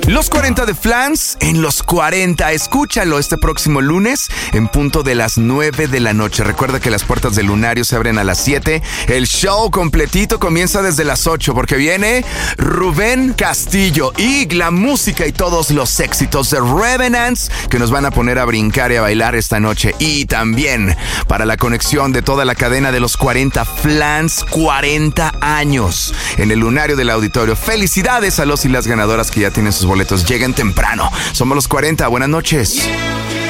Los 40 de Flans en los 40. Escúchalo este próximo lunes en punto de las 9 de la noche. Recuerda que las puertas del Lunario se abren a las 7. El show completito comienza desde las 8 porque viene Rubén Castillo y la música y todos los éxitos de Revenants que nos van a poner a brincar y a bailar esta noche. Y también para la conexión de toda la cadena de los 40 Flans, 40 años en el Lunario del Auditorio. Felicidades a los y las ganadoras que ya tienen sus boletos. Lleguen temprano. Somos los 40. Buenas noches.